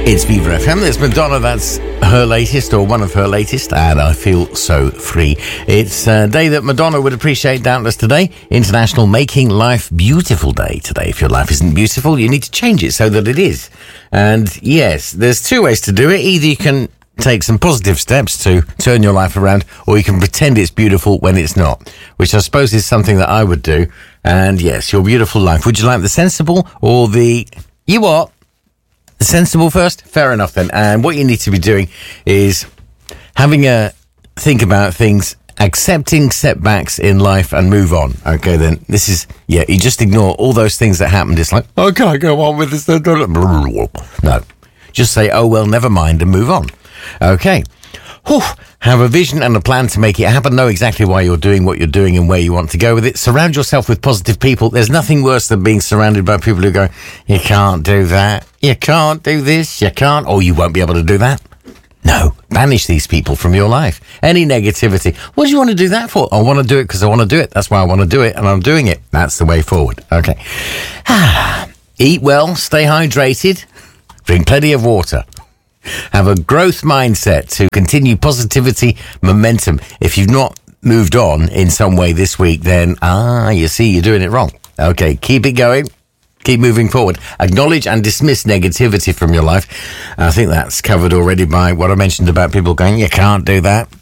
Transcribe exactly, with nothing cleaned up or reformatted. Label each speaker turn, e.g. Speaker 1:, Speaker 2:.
Speaker 1: It's Viva F M. There's Madonna. That's her latest, or one of her latest, and I feel so free. It's a day that Madonna would appreciate doubtless today. International Making Life Beautiful Day today. If your life isn't beautiful, you need to change it so that it is. And yes, there's two ways to do it. Either you can take some positive steps to turn your life around, or you can pretend it's beautiful when it's not, which I suppose is something that I would do. And yes, your beautiful life. Would you like the sensible or the... You what? Sensible first? Fair enough then. And what you need to be doing is having a think about things, accepting setbacks in life and move on. Okay, then this is, yeah, you just ignore all those things that happened. It's like, I can't go on with this. No, just say, oh, well, never mind and move on. Okay. Whew. Have a vision and a plan to make it happen. Know exactly why you're doing what you're doing and where you want to go with it. Surround yourself with positive people. There's nothing worse than being surrounded by people who go, you can't do that. You can't do this. You can't. Or you won't be able to do that. No. Banish these people from your life. Any negativity. What do you want to do that for? I want to do it because I want to do it. That's why I want to do it, and I'm doing it. That's the way forward. Okay. Eat well. Stay hydrated. Drink plenty of water. Have a growth mindset to continue positivity, momentum. If you've not moved on in some way this week, then, ah, you see, you're doing it wrong. Okay, keep it going. Keep moving forward. Acknowledge and dismiss negativity from your life. I think that's covered already by what I mentioned about people going, you can't do that.